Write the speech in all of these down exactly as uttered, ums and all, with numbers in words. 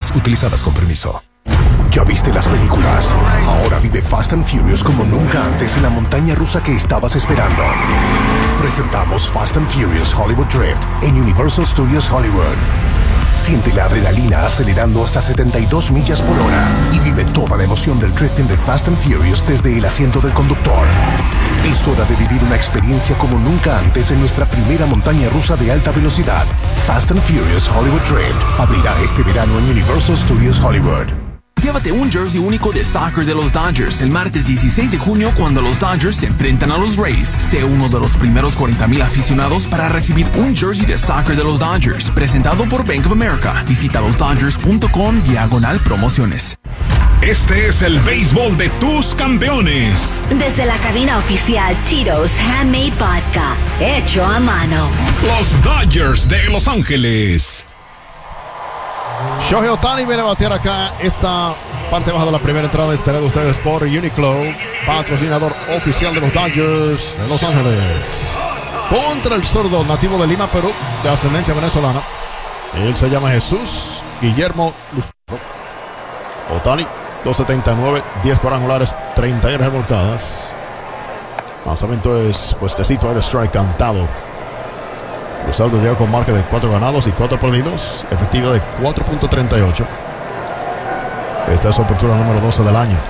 Drogas, utilizadas con permiso. ¿Ya viste las películas? Ahora vive Fast and Furious como nunca antes en la montaña rusa que estabas esperando. Presentamos Fast and Furious Hollywood Drift en Universal Studios Hollywood. Siente la adrenalina acelerando hasta setenta y dos millas por hora y vive toda la emoción del drifting de Fast and Furious desde el asiento del conductor. Es hora de vivir una experiencia como nunca antes en nuestra primera montaña rusa de alta velocidad. Fast and Furious Hollywood Drift abrirá este verano en Universal Studios Hollywood. Llévate un jersey único de soccer de los Dodgers el martes dieciséis de junio cuando los Dodgers se enfrentan a los Rays. Sé uno de los primeros cuarenta mil aficionados para recibir un jersey de soccer de los Dodgers, presentado por Bank of America. Visita los dodgers punto com diagonal promociones. Este es el béisbol de tus campeones. Desde la cabina oficial Tito's Handmade Vodka, hecho a mano. Los Dodgers de Los Ángeles. Shohei Ohtani viene a batear acá esta parte baja de la primera entrada. Estaré de ustedes por Uniqlo, patrocinador oficial de los Dodgers de Los Ángeles. Contra el zurdo nativo de Lima, Perú, de ascendencia venezolana. Él se llama Jesús Guillermo Luzardo. Ohtani, dos setenta y nueve, diez cuadrangulares, treinta y uno remolcadas. Lanzamiento es puestecito de strike cantado. Luzardo llega con marca de cuatro ganados y cuatro perdidos, efectiva de cuatro punto treinta y ocho. Esta es su apertura número doce del año.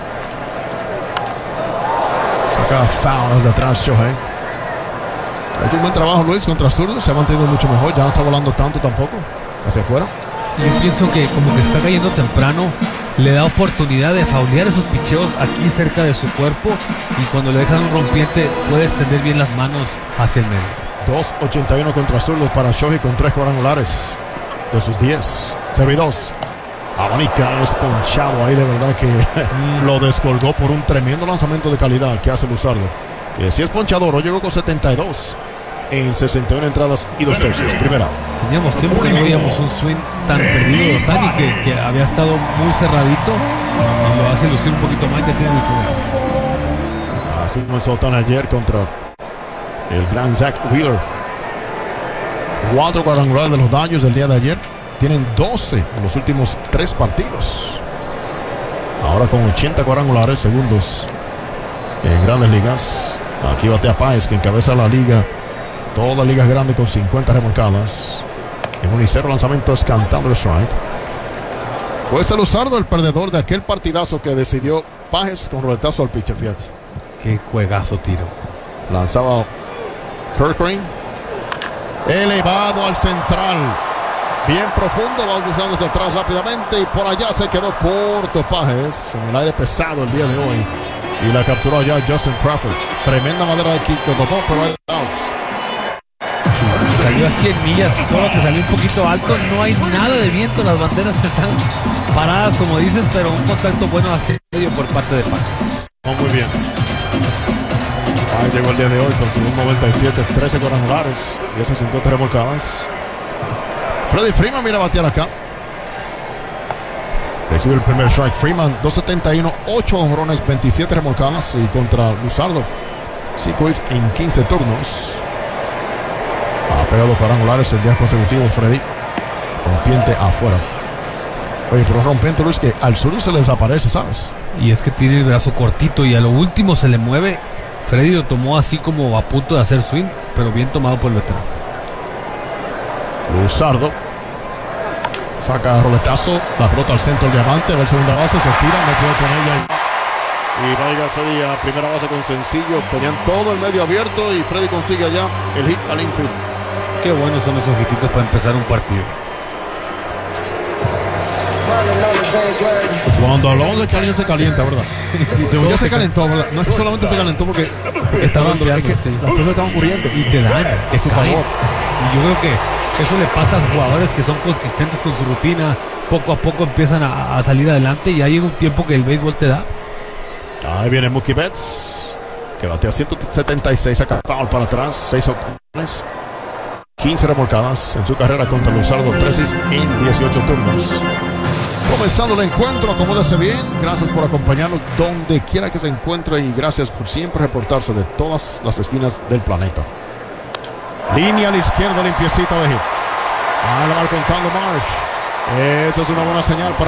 Saca foul desde atrás Shohei. Ha hecho un buen trabajo Luis contra zurdo, se ha mantenido mucho mejor, ya no está volando tanto tampoco hacia afuera. Sí, yo pienso que como que está cayendo temprano, le da oportunidad de faulear esos picheos aquí cerca de su cuerpo, y cuando le dejan un rompiente puede extender bien las manos hacia el medio. dos ochenta y uno contra zurdos para Shohei con tres cuadrangulares de sus diez. Servidos. Abanica es ponchado ahí, de verdad que lo descolgó por un tremendo lanzamiento de calidad que hace Luzardo. Que si es ponchador, hoy llegó con setenta y dos en sesenta y una entradas y dos tercios. Primera. Teníamos tiempo que no veíamos un swing tan perdido de Ohtani, que, que había estado muy cerradito, y lo hace lucir un poquito más que tiene el primero. Así como el Sultán ayer contra el gran Zach Wheeler. Cuatro cuadrangulares de los Dodgers del día de ayer. Tienen doce en los últimos tres partidos. Ahora con ochenta cuadrangulares, segundos en grandes ligas. Aquí batea Páez, que encabeza la liga. Toda liga grande con cincuenta remolcadas. En un y cero lanzamiento es cantado el strike. Fue ese Luzardo el perdedor de aquel partidazo que decidió Páez con roletazo al pitcher, fíjate. Qué juegazo tiro. Lanzaba Kirkring, elevado al central, bien profundo, va buscando hacia atrás rápidamente y por allá se quedó corto Páez en el aire pesado el día de hoy y la capturó allá Justin Crawford. Tremenda madera de aquí que tomó, pero hay outs. Sí, salió a cien millas, todo que salió un poquito alto, no hay nada de viento, las banderas están paradas como dices, pero un contacto bueno hacia medio por parte de Páez. Oh, muy bien. Ahí llegó el día de hoy con su noventa y siete, trece cuadrangulares y esas cincuenta remolcadas. Freddie Freeman mira a batear acá. Recibe el primer strike. Freeman, dos setenta y uno, ocho honrones, veintisiete remolcadas. Y contra Luzardo, cinco hits en quince turnos. Ha pegado cuadrangulares en días consecutivos Freddie. Rompiente afuera. Oye, pero rompiente, Luis, que al sur se le desaparece, ¿sabes? Y es que tiene el brazo cortito y a lo último se le mueve. Freddy lo tomó así como a punto de hacer swing, pero bien tomado por el veterano. Luzardo saca roletazo, la pelota al centro del diamante, va a segunda base, se tira, no puede con ella. Y va a llegar Freddy a primera base con sencillo. Tenían todo el medio abierto y Freddy consigue allá el hit al infield. Qué buenos son esos hititos para empezar un partido. Cuando hablamos de que alguien se calienta, ¿verdad? Ya se calentó, ¿verdad? No es que solamente se calentó porque está dando, es que sí, las cosas están ocurriendo y te dañan, es su favor. Y yo creo que eso le pasa a los jugadores que son consistentes con su rutina, poco a poco empiezan a, a salir adelante y ya llega un tiempo que el béisbol te da. Ahí viene Mookie Betts, que batea ciento setenta y seis, saca foul para atrás, seis ocasiones, quince remolcadas en su carrera contra Luzardo, trece en dieciocho turnos. Comenzando el encuentro, acomódese bien. Gracias por acompañarnos donde quiera que se encuentre y gracias por siempre reportarse de todas las esquinas del planeta. Línea a la izquierda, limpiecita de hit. Ah, la va contando Marsh. Esa es una buena señal para